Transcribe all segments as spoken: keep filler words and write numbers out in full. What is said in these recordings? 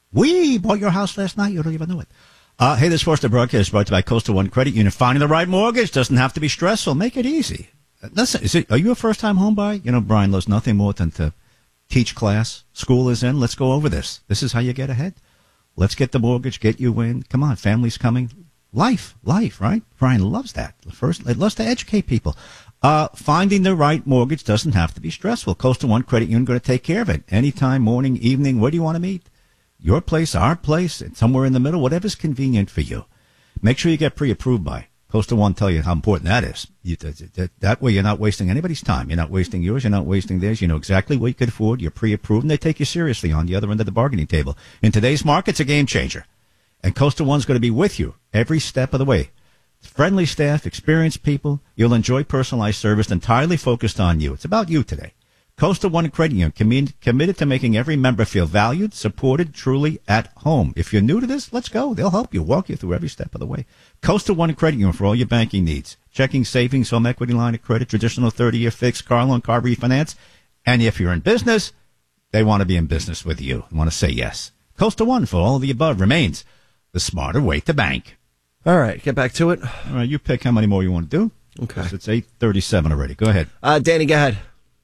We bought your house last night. You don't even know it. Uh, hey, this Forster broadcast is brought to you by Coastal One Credit Union. Finding the right mortgage doesn't have to be stressful. Make it easy. Listen, is it, are you a first-time home buyer? You know, Brian loves nothing more than to teach class. School is in. Let's go over this. This is how you get ahead. Let's get the mortgage, get you in. Come on, family's coming. Life, life, right? Brian loves that. First, it loves to educate people. Uh, finding the right mortgage doesn't have to be stressful. Coastal One Credit Union going to take care of it. Anytime, morning, evening, where do you want to meet? Your place, our place, somewhere in the middle, whatever's convenient for you. Make sure you get pre-approved by. Coastal One tell you how important that is. You, that, that way you're not wasting anybody's time. You're not wasting yours. You're not wasting theirs. You know exactly what you could afford. You're pre-approved, and they take you seriously on the other end of the bargaining table. In today's market, it's a game changer. And Coastal One's going to be with you every step of the way. Friendly staff, experienced people. You'll enjoy personalized service entirely focused on you. It's about you today. Coastal One Credit Union, commi- committed to making every member feel valued, supported, truly at home. If you're new to this, let's go. They'll help you, walk you through every step of the way. Coastal One Credit Union for all your banking needs. Checking, savings, home equity line of credit, traditional thirty-year fixed, car loan, car refinance. And if you're in business, they want to be in business with you. They want to say yes. Coastal One, for all of the above, remains the smarter way to bank. All right, get back to it. All right, you pick how many more you want to do. Okay. It's eight thirty-seven already. Go ahead. Uh, Danny, go ahead.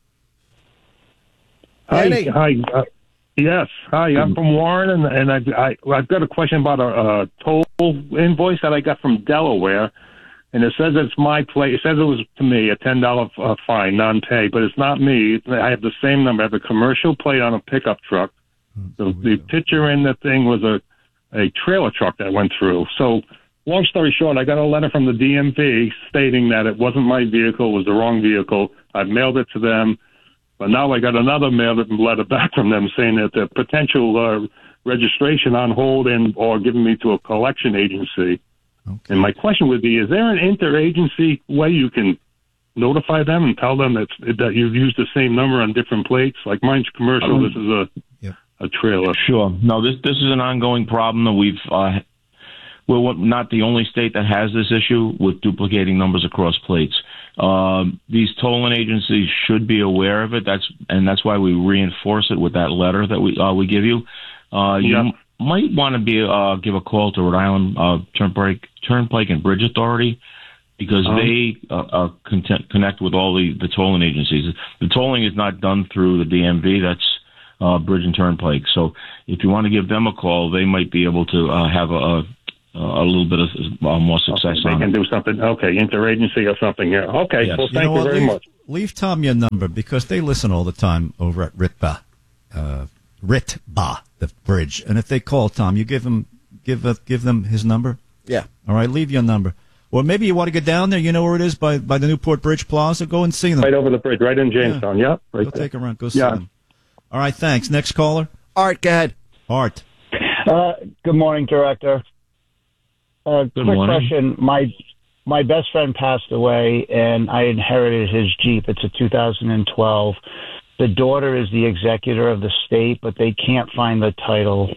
Hi, Danny. hi. Uh, yes, hi. I'm from Warren, and, and I, I, I've got a question about a, a toll invoice that I got from Delaware, and it says it's my plate. It says it was to me a ten dollar uh, fine, non-pay, but it's not me. I have the same number. I have a commercial plate on a pickup truck. The, the picture in the thing was a a trailer truck that went through. So, long story short, I got a letter from the D M V stating that it wasn't my vehicle, it was the wrong vehicle. I've mailed it to them. But now I got another mail letter back from them saying that the potential uh, registration on hold and or giving me to a collection agency. Okay. And my question would be, is there an interagency way you can notify them and tell them that, that you've used the same number on different plates? Like mine's commercial, this is a yeah. a trailer. Sure. No, this this is an ongoing problem that we've uh, we're not the only state that has this issue with duplicating numbers across plates. Um, these tolling agencies should be aware of it. That's and that's why we reinforce it with that letter that we uh, we give you. Uh, you Yep. m- might want to be uh, give a call to Rhode Island uh, Turnpike Turnpike and Bridge Authority because Um. they uh, uh, content, connect with all the, the tolling agencies. The tolling is not done through the D M V. That's uh, Bridge and Turnpike. So if you want to give them a call, they might be able to uh, have a, a a little bit of uh, more success Okay, on they can it. do something. Okay, interagency or something. Yeah. Okay. Yes. Well, You thank know you what? very leave, much. Leave Tom your number because they listen all the time over at Ritba, uh, Ritba, the bridge. And if they call Tom, you give them give uh, give them his number. Yeah. All right, leave your number. Or maybe you want to get down there. You know where it is by by the Newport Bridge Plaza. Go and see them. Right over the bridge, right in Jamestown. Yeah. Right Go there. take a run. Go see Yeah. them. All right, thanks. Next caller, Art, go ahead. Art. Uh, good morning, Director. Uh, Good quick morning. question. My my best friend passed away, and I inherited his Jeep. It's a two thousand twelve. The daughter is the executor of the state, but they can't find the title.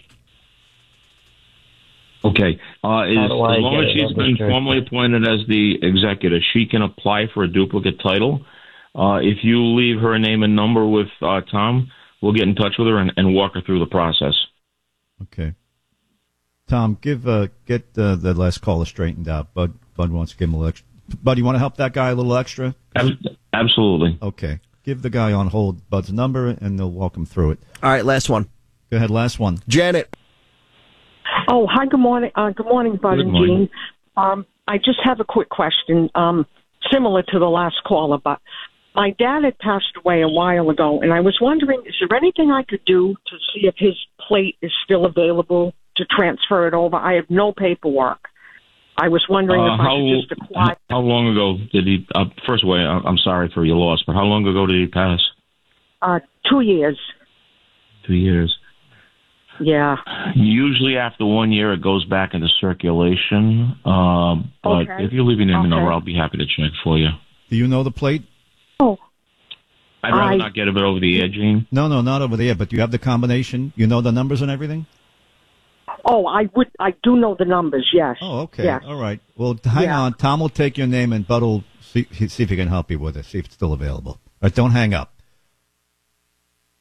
Okay. Uh, is, as do I long get as it she's been registered? formally appointed as the executor, she can apply for a duplicate title. Uh, if you leave her name and number with uh, Tom, we'll get in touch with her and, and walk her through the process. Okay. Tom, give uh, get uh, the last caller straightened out. Bud Bud wants to give him a little extra. Bud, you want to help that guy a little extra? Ab- absolutely. Okay. Give the guy on hold Bud's number, and they'll walk him through it. All right, last one. Go ahead, last one. Janet. Oh, hi, good morning. Uh, good morning, Bud Good and morning. Jean. Um, I just have a quick question, um, similar to the last caller, but my dad had passed away a while ago, and I was wondering, is there anything I could do to see if his plate is still available to transfer it over? I have no paperwork. I was wondering Uh, if I how, could just acquire. how long ago did he, uh, first of all, I- I'm sorry for your loss, but how long ago did he pass? Uh, two years. Two years. Yeah. Usually after one year, it goes back into circulation. Uh, but Okay. if you leave your name and Okay. number, I'll be happy to check for you. Do you know the plate? Oh, I'd rather I- not get a bit over the edge, Gene. No, no, not over there. But you have the combination. You know the numbers and everything. oh, I would. I do know the numbers. Yes. Oh, okay. Yes. All right. Well, hang Yeah. on. Tom will take your name, and Bud will see, see if he can help you with it. See if it's still available. All right, don't hang up.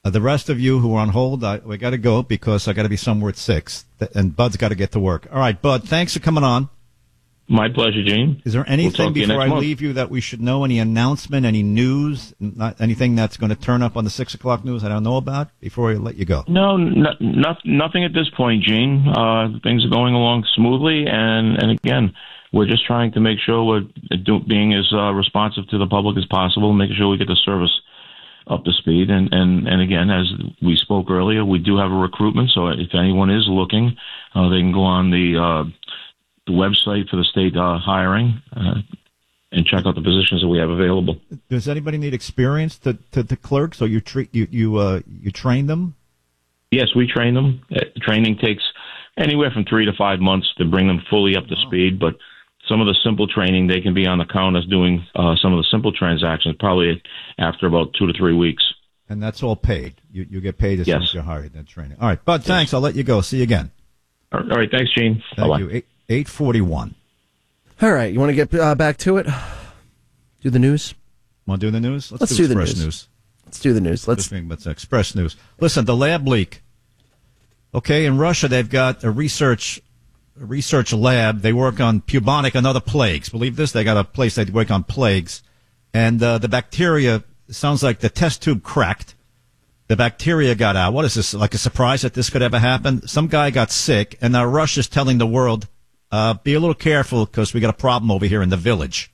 Uh, the rest of you who are on hold, I, we got to go because I got to be somewhere at six, Th- and Bud's got to get to work. All right, Bud, thanks for coming on. My pleasure, Gene. Is there We'll anything talk to you before I next month. leave you that we should know? Any announcement, any news, not anything that's going to turn up on the six o'clock news I don't know about before I let you go? No, no, no, nothing at this point, Gene. Uh, things are going along smoothly, and, and again, we're just trying to make sure we're do, being as uh, responsive to the public as possible, making sure we get the service up to speed. And, and, and again, as we spoke earlier, we do have a recruitment, so if anyone is looking, uh, they can go on the, uh, the website for the state uh, hiring uh, and check out the positions that we have available. Does anybody need experience to, to, to clerk? So you treat you you uh, you train them? Yes, we train them. Uh, training takes anywhere from three to five months to bring them fully up to speed, but some of the simple training, they can be on the counters doing uh, some of the simple transactions probably after about two to three weeks. And that's all paid. You you get paid as soon Yes. as you're hired. That training. All right, Bud. Thanks. I'll let you go. See you again. All right, thanks, Gene. Thank Bye-bye. you. Eight eight forty one. All right, you want to get uh, back to it? Do the news? Want to do the news? Let's do the Express news. Let's do the news. Let's. Let's Express News. Listen, the lab leak. Okay, in Russia they've got a research a research lab. They work on bubonic and other plagues. Believe this? They got a place they work on plagues, and uh, the bacteria. Sounds like the test tube cracked. The bacteria got out. What is this? Like a surprise that this could ever happen? Some guy got sick, and now Russia's telling the world, uh, be a little careful because we got a problem over here in the village.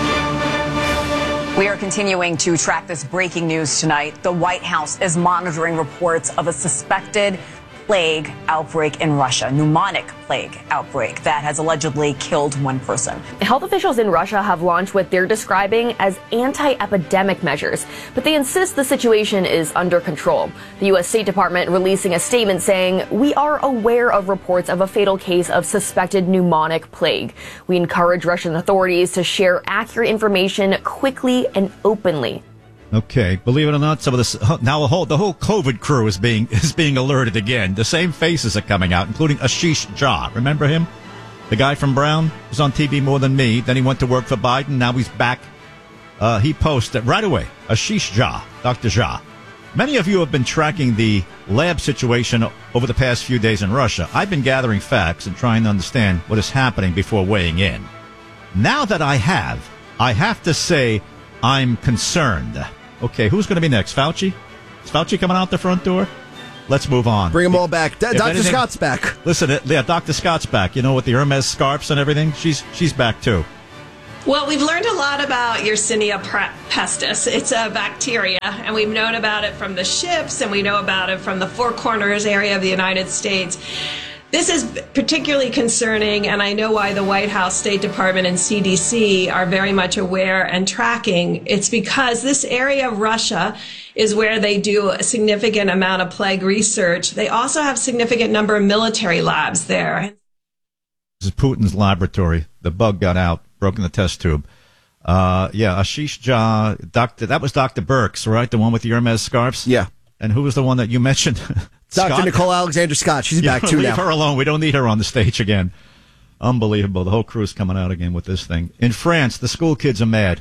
We are continuing to track this breaking news tonight. The White House is monitoring reports of a suspected plague outbreak in Russia, pneumonic plague outbreak that has allegedly killed one person. Health officials in Russia have launched what they're describing as anti-epidemic measures, but they insist the situation is under control. The U S State Department releasing a statement saying, "We are aware of reports of a fatal case of suspected pneumonic plague. We encourage Russian authorities to share accurate information quickly and openly." Okay, believe it or not, some of this now the whole the whole COVID crew is being is being alerted again. The same faces are coming out, including Ashish Jha. Remember him, the guy from Brown, he was on T V more than me. Then he went to work for Biden. Now he's back. Uh, he posted right away. Ashish Jha, Doctor Jha. Many of you have been tracking the lab situation over the past few days in Russia. I've been gathering facts and trying to understand what is happening before weighing in. Now that I have, I have to say I'm concerned. Okay, who's going to be next? Fauci? Is Fauci coming out the front door? Let's move on. Bring them all back. D- If Doctor anything- Scott's back. Listen, uh, yeah, Doctor Scott's back. You know, with the Hermes scarves and everything, she's she's back too. Well, we've learned a lot about Yersinia pestis. It's a bacteria, and we've known about it from the ships, and we know about it from the Four Corners area of the United States. This is particularly concerning, and I know why the White House, State Department, and C D C are very much aware and tracking. It's because this area of Russia is where they do a significant amount of plague research. They also have a significant number of military labs there. This is Putin's laboratory. The bug got out, broken the test tube. Uh, yeah, Ashish Jha, Doctor that was Doctor Birx, right? The one with the Hermes scarves? Yeah. And who was the one that you mentioned? Doctor Scott? Nicole Alexander Scott. She's Yeah, back too leave now. her alone. We don't need her on the stage again. Unbelievable. The whole crew's coming out again with this thing. In France, the school kids are mad.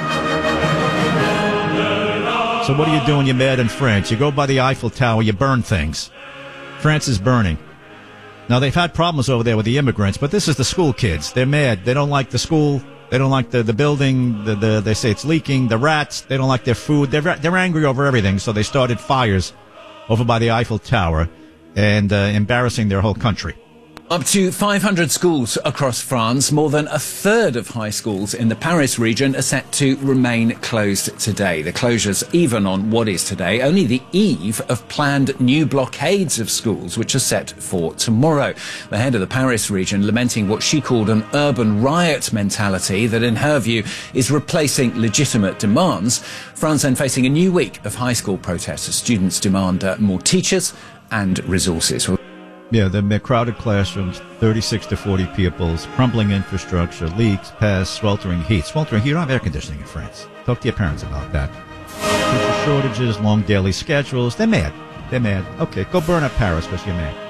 So what are you doing? You're mad in France. You go by the Eiffel Tower, you burn things. France is burning. Now, they've had problems over there with the immigrants, but this is the school kids. They're mad. They don't like the school. They don't like the, the building. The, the, they say it's leaking. The rats. They don't like their food. They're, they're angry over everything, so they started fires over by the Eiffel Tower and uh, embarrassing their whole country. Up to five hundred schools across France, more than a third of high schools in the Paris region are set to remain closed today. The closures even on what is today only the eve of planned new blockades of schools, which are set for tomorrow. The head of the Paris region lamenting what she called an urban riot mentality that, in her view, is replacing legitimate demands. France then facing a new week of high school protests as students demand uh, more teachers and resources. Yeah, they're crowded classrooms, thirty-six to forty pupils, crumbling infrastructure, leaks, pests, sweltering heat. Sweltering heat, you don't have air conditioning in France. Talk to your parents about that. Teacher shortages, long daily schedules. They're mad. They're mad. Okay, go burn up Paris because you're mad.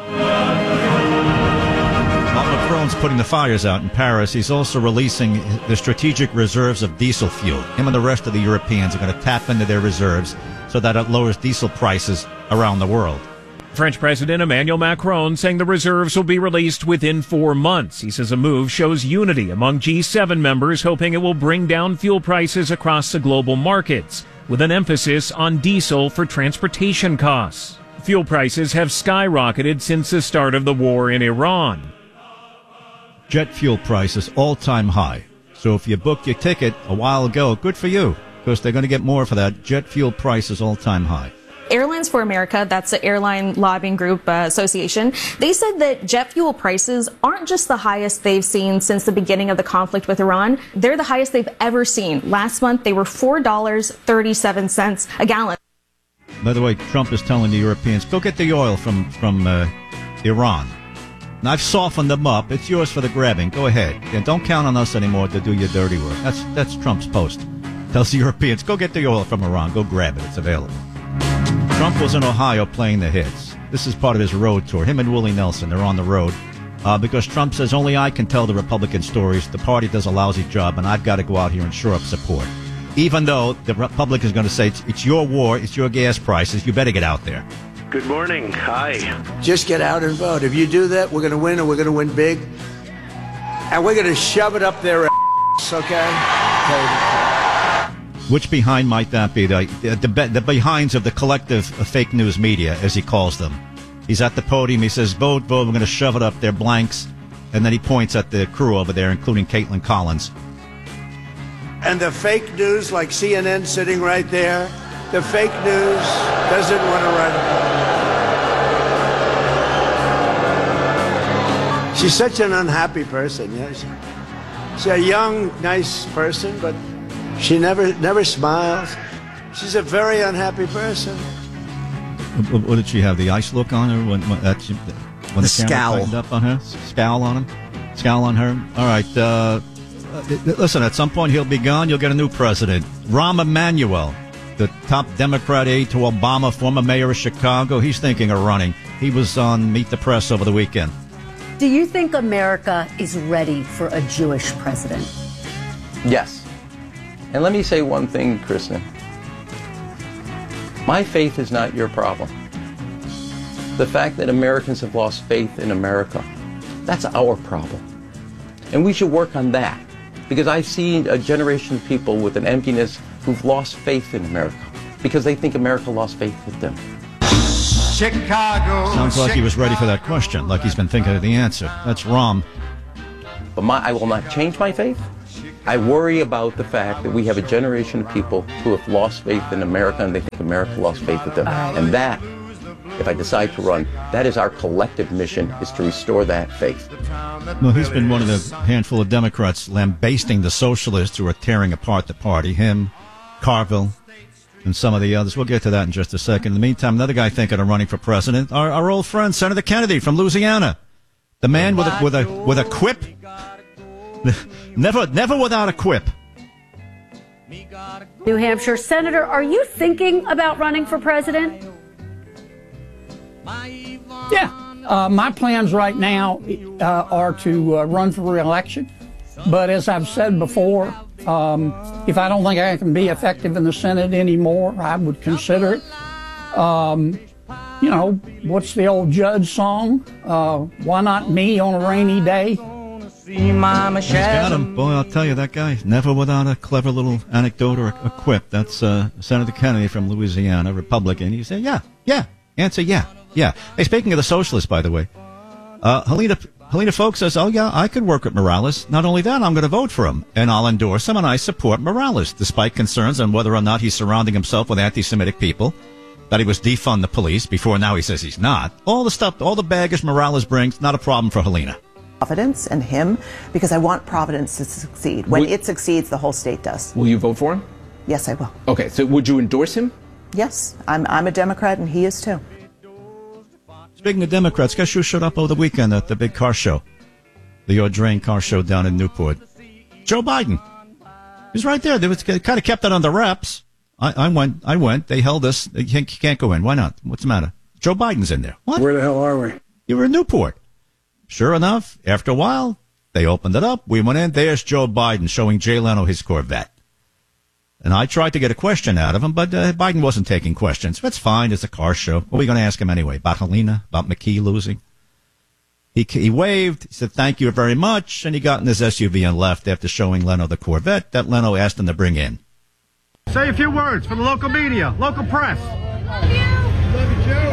While Macron's putting the fires out in Paris, he's also releasing the strategic reserves of diesel fuel. Him and the rest of the Europeans are going to tap into their reserves so that it lowers diesel prices around the world. French President Emmanuel Macron saying the reserves will be released within four months. He says a move shows unity among G seven members, hoping it will bring down fuel prices across the global markets, with an emphasis on diesel for transportation costs. Fuel prices have skyrocketed since the start of the war in Iran. Jet fuel prices all-time high. So if you booked your ticket a while ago, good for you, because they're going to get more for that. Jet fuel prices all-time high. Airlines for America, that's the Airline Lobbying Group uh, Association, they said that jet fuel prices aren't just the highest they've seen since the beginning of the conflict with Iran. They're the highest they've ever seen. Last month, they were four dollars and thirty-seven cents a gallon. By the way, Trump is telling the Europeans, go get the oil from, from uh, Iran. And I've softened them up. It's yours for the grabbing. Go ahead. And don't count on us anymore to do your dirty work. That's that's Trump's post. Tells the Europeans, go get the oil from Iran. Go grab it. It's available. Trump was in Ohio playing the hits. This is part of his road tour. Him and Willie Nelson, they're on the road. Uh, because Trump says, only I can tell the Republican stories. The party does a lousy job, and I've got to go out here and shore up support. Even though the Republicans are going to say, it's, it's your war, it's your gas prices, you better get out there. Good morning. Hi. Just get out and vote. If you do that, we're going to win, and we're going to win big. And we're going to shove it up their ass, okay? Which behind might that be? The, the, the behinds of the collective fake news media, as he calls them. He's at the podium. He says, vote, vote. We're going to shove it up their blanks. And then he points at the crew over there, including Caitlin Collins. And the fake news, like C N N sitting right there, the fake news doesn't want to write about it. She's such an unhappy person. You know? She's a young, nice person, but she never never smiles. She's a very unhappy person. What, what did she have? The ice look on her when, when, that, when the, the scowl camera up on her? Scowl on him? Scowl on her? All right. Uh, listen, at some point he'll be gone. You'll get a new president. Rahm Emanuel, the top Democrat aide to Obama, former mayor of Chicago. He's thinking of running. He was on Meet the Press over the weekend. Do you think America is ready for a Jewish president? Yes. And let me say one thing, Kristen. My faith is not your problem. The fact that Americans have lost faith in America, that's our problem. And we should work on that. Because I've seen a generation of people with an emptiness who've lost faith in America because they think America lost faith with them. Chicago. Sounds like he was ready for that question, like he's been thinking of the answer. That's Rahm. But my, I will not change my faith. I worry about the fact that we have a generation of people who have lost faith in America and they think America lost faith with them. And that, if I decide to run, that is our collective mission, is to restore that faith. Well, he's been one of the handful of Democrats lambasting the socialists who are tearing apart the party. Him, Carville, and some of the others. We'll get to that in just a second. In the meantime, another guy thinking of running for president, our, our old friend, Senator Kennedy from Louisiana. The man with a, with a, with a quip. Never, never without a quip. New Hampshire Senator, are you thinking about running for president? Yeah. Uh, my plans right now uh, are to uh, run for re-election. But as I've said before, um, if I don't think I can be effective in the Senate anymore, I would consider it. Um, you know, what's the old Judge song? Uh, why not me on a rainy day? He's got him. Boy, I'll tell you, that guy, never without a clever little anecdote or a, a quip. That's uh, Senator Kennedy from Louisiana, Republican. You say, yeah, yeah. Answer, yeah, yeah. Hey, speaking of the socialists, by the way, uh, Helena, Helena Folk says, oh, yeah, I could work with Morales. Not only that, I'm going to vote for him, and I'll endorse him, and I support Morales, despite concerns on whether or not he's surrounding himself with anti-Semitic people, that he was defund the police before now he says he's not. All the stuff, all the baggage Morales brings, not a problem for Helena. Providence and him, because I want Providence to succeed. When Will, it succeeds, the whole state does. Will you vote for him? Yes, I will. Okay, so would you endorse him? Yes, I'm, I'm a Democrat, and he is too. Speaking of Democrats, guess who showed up over the weekend at the big car show? The Audrain car show down in Newport. Joe Biden. He's right there. They was, kind of kept it under wraps. I, I went. I went. They held us. You can't, you can't go in. Why not? What's the matter? Joe Biden's in there. What? Where the hell are we? You were in Newport. Sure enough, after a while, they opened it up. We went in. There's Joe Biden showing Jay Leno his Corvette. And I tried to get a question out of him, but uh, Biden wasn't taking questions. That's fine. It's a car show. What are we going to ask him anyway? About Helena? About McKee losing? He, he waved. He said, thank you very much. And he got in his S U V and left after showing Leno the Corvette that Leno asked him to bring in. Say a few words for the local media, local press. Love you. Love you, Joe.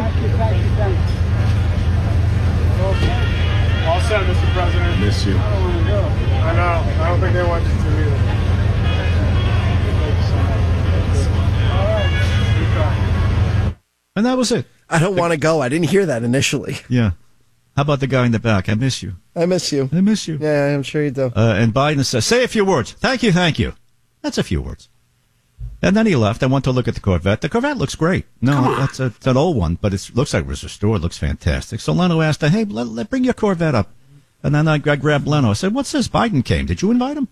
All set, Mister President. Miss you. I know. I don't think they want you to either. And that was it. I don't want to go. I didn't hear that initially. Yeah. How about the guy in the back? I miss you. I miss you. I miss you. Yeah, I'm sure you do. Uh, and Biden says, say a few words. Thank you, thank you. That's a few words. And then he left. I went to look at the Corvette. The Corvette looks great. No, that's a, it's an old one, but it looks like it was restored. It looks fantastic. So Leno asked, hey, let, let, bring your Corvette up. And then I, I grabbed Leno. I said, what's this? Biden came. Did you invite him?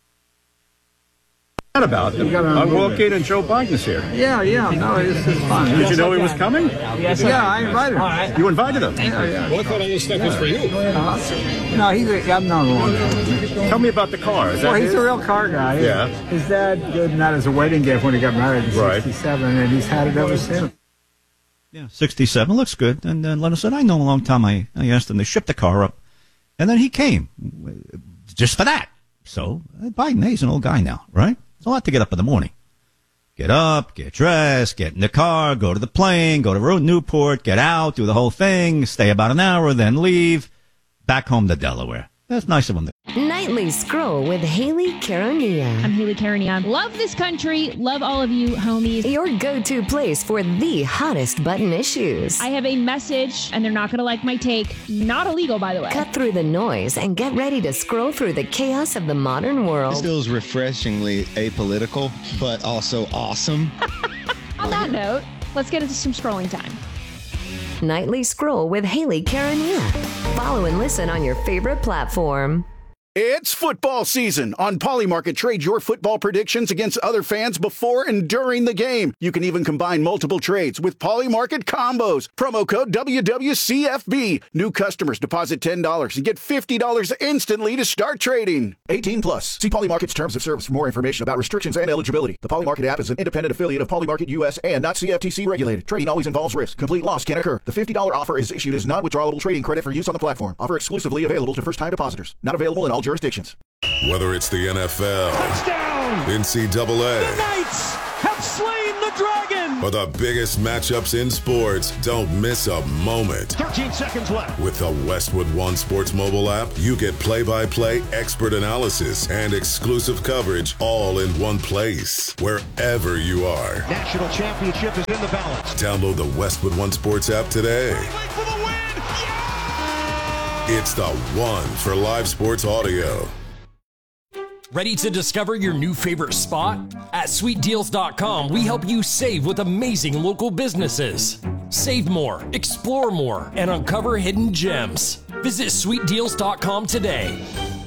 What about them? I'm walking and Joe Biden's here. Yeah, yeah, no, this is fun. Did you know he was coming? Yes, yeah, I invited him. Right. You invited him? Yeah, yeah. Well, I thought all this stuff was for you. Uh, no, he's a, I've known him. Tell me about the car. Is that well, he's his? a real car guy. Yeah. His dad gave him that as a wedding gift when he got married in right. sixty-seven, and he's had it ever since. Yeah, sixty-seven. Looks good. And then Leno said, I know him a long time. I, I asked him. They shipped the car up. And then he came just for that. So Biden, he's an old guy now, right? It's a lot to get up in the morning. Get up, get dressed, get in the car, go to the plane, go to Road Newport, get out, do the whole thing, stay about an hour, then leave, back home to Delaware. That's nice of him. Nightly Scroll with Haley Karania. I'm Haley Karania. Love this country. Love all of you, homies. Your go-to place for the hottest button issues. I have a message, and they're not going to like my take. Not illegal, by the way. Cut through the noise and get ready to scroll through the chaos of the modern world. This feels refreshingly apolitical, but also awesome. On that note, let's get into some scrolling time. Nightly Scroll with Haley Karania. Follow and listen on your favorite platform. It's football season. On Polymarket, trade your football predictions against other fans before and during the game. You can even combine multiple trades with Polymarket combos. Promo code W W C F B. New customers deposit ten dollars and get fifty dollars instantly to start trading. eighteen plus. See Polymarket's terms of service for more information about restrictions and eligibility. The Polymarket app is an independent affiliate of Polymarket U S and not C F T C regulated. Trading always involves risk. Complete loss can occur. The fifty dollars offer is issued as non-withdrawable trading credit for use on the platform. Offer exclusively available to first-time depositors. Not available in all jurisdictions. Whether it's the N F L, touchdown, N C double A, the Knights have slain the dragon, or the biggest matchups in sports, don't miss a moment. thirteen seconds left. With the Westwood One Sports mobile app, you get play-by-play expert analysis and exclusive coverage all in one place, wherever you are. National championship is in the balance. Download the Westwood One Sports app today. For the win. It's the one for live sports audio. Ready to discover your new favorite spot? At sweet deals dot com, we help you save with amazing local businesses. Save more, explore more, and uncover hidden gems. Visit sweet deals dot com today.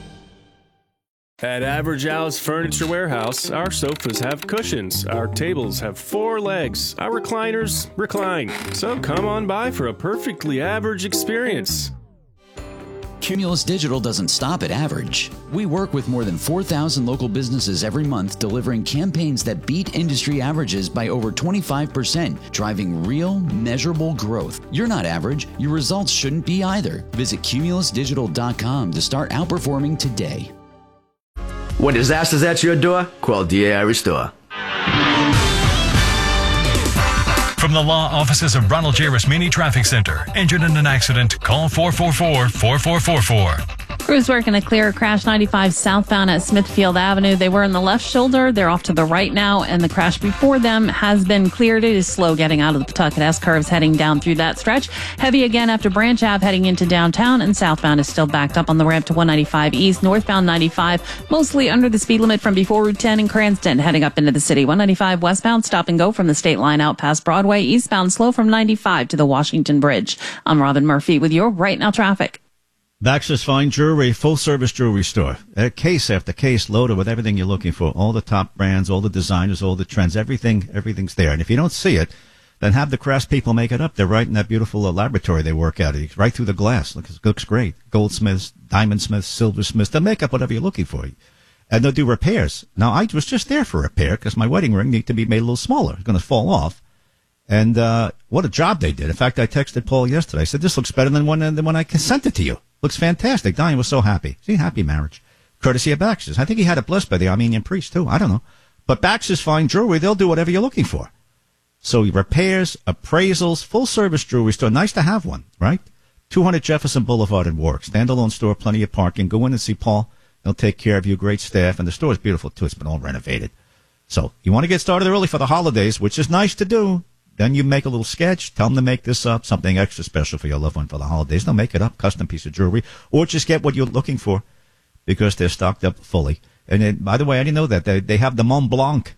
At Average Al's Furniture Warehouse, our sofas have cushions, our tables have four legs, our recliners recline. So come on by for a perfectly average experience. Cumulus Digital doesn't stop at average. We work with more than four thousand local businesses every month, delivering campaigns that beat industry averages by over twenty-five percent, driving real, measurable growth. You're not average. Your results shouldn't be either. Visit cumulus digital dot com to start outperforming today. When disaster's at your door, call D A I Restore. From the law offices of Ronald J. Rasmini Traffic Center. Injured in an accident? Call four four four, four four four four. Crews working to clear a crash ninety-five southbound at Smithfield Avenue. They were in the left shoulder. They're off to the right now, and the crash before them has been cleared. It is slow getting out of the Pawtucket S-curves heading down through that stretch. Heavy again after Branch Ave heading into downtown, and southbound is still backed up on the ramp to one ninety-five East. Northbound ninety-five, mostly under the speed limit from before Route ten in Cranston, heading up into the city. one ninety-five westbound, stop and go from the state line out past Broadway. Eastbound slow from ninety-five to the Washington Bridge. I'm Robin Murphy with your Right Now traffic. Baxter's Fine Jewelry, full-service jewelry store. A case after case loaded with everything you're looking for. All the top brands, all the designers, all the trends, everything, everything's there. And if you don't see it, then have the craftspeople make it up. They're right in that beautiful uh, laboratory they work out of, right through the glass. Looks, looks great. Goldsmiths, diamondsmiths, silversmiths, they'll make up whatever you're looking for. and they'll do repairs. Now, I was just there for a repair because my wedding ring needed to be made a little smaller. It's going to fall off. And uh, what a job they did. In fact, I texted Paul yesterday. I said, this looks better than when, than when I sent it to you. Looks fantastic. Diane was so happy. See, happy marriage. Courtesy of Baxter's. I think he had it blessed by the Armenian priest, too. I don't know. But Baxter's Fine Jewelry, they'll do whatever you're looking for. So repairs, appraisals, full-service jewelry store. Nice to have one, right? two hundred Jefferson Boulevard in Warwick. Standalone store, plenty of parking. Go in and see Paul. He'll take care of you. Great staff. And the store is beautiful, too. It's been all renovated. So you want to get started early for the holidays, which is nice to do. Then you make a little sketch. Tell them to make this up, something extra special for your loved one for the holidays. They'll make it up, custom piece of jewelry. Or just get what you're looking for because they're stocked up fully. And then, by the way, I didn't know that. They, they have the Mont Blanc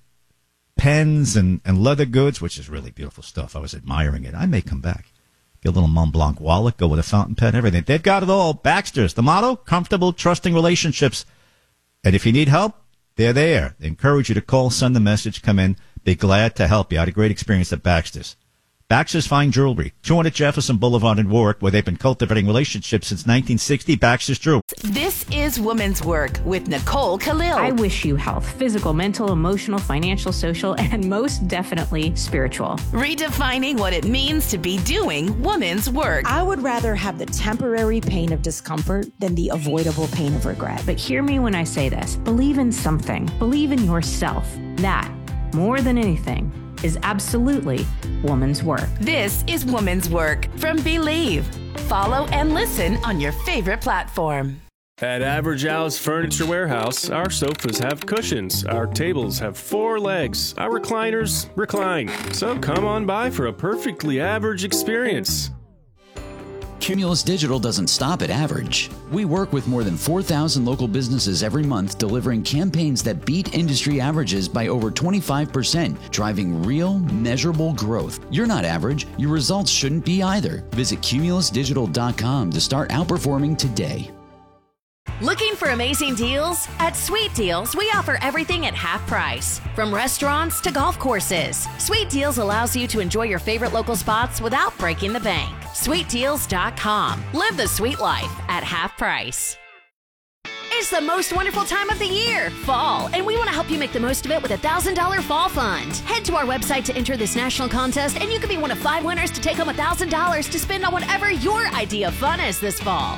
pens and, and leather goods, which is really beautiful stuff. I was admiring it. I may come back. Get a little Mont Blanc wallet, go with a fountain pen, everything. They've got it all. Baxter's. The motto, comfortable, trusting relationships. And if you need help, they're there. They encourage you to call, send a message, come in. Be glad to help you. I had a great experience at Baxter's. Baxter's Fine Jewelry, two hundred Jefferson Boulevard in Warwick, where they've been cultivating relationships since nineteen sixty. Baxter's Jewelry. This is Women's Work with Nicole Khalil. I wish you health, physical, mental, emotional, financial, social, and most definitely spiritual. Redefining what it means to be doing women's work. I would rather have the temporary pain of discomfort than the avoidable pain of regret. But hear me when I say this. Believe in something. Believe in yourself. That, more than anything, is absolutely woman's work. This is Woman's Work from Believe. Follow and listen on your favorite platform. At Average Al's Furniture Warehouse, our sofas have cushions, our tables have four legs, our recliners recline. So come on by for a perfectly average experience. Cumulus Digital doesn't stop at average. We work with more than four thousand local businesses every month, delivering campaigns that beat industry averages by over twenty-five percent, driving real, measurable growth. You're not average. Your results shouldn't be either. Visit cumulus digital dot com to start outperforming today. Looking for amazing deals? At Sweet Deals, we offer everything at half price. From restaurants to golf courses, Sweet Deals allows you to enjoy your favorite local spots without breaking the bank. sweet deals dot com. Live the sweet life at half price. It's the most wonderful time of the year, fall, and we want to help you make the most of it with a one thousand dollars Fall Fund. Head to our website to enter this national contest, and you can be one of five winners to take home one thousand dollars to spend on whatever your idea of fun is this fall.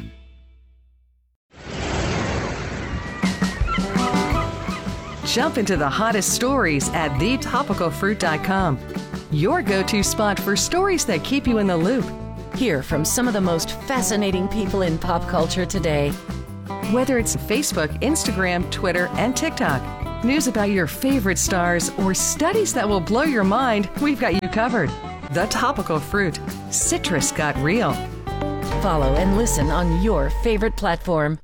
Jump into the hottest stories at the topical fruit dot com. Your go-to spot for stories that keep you in the loop. Hear from some of the most fascinating people in pop culture today. Whether it's Facebook, Instagram, Twitter, and TikTok, news about your favorite stars, or studies that will blow your mind, we've got you covered. The Topical Fruit. Citrus got real. Follow and listen on your favorite platform.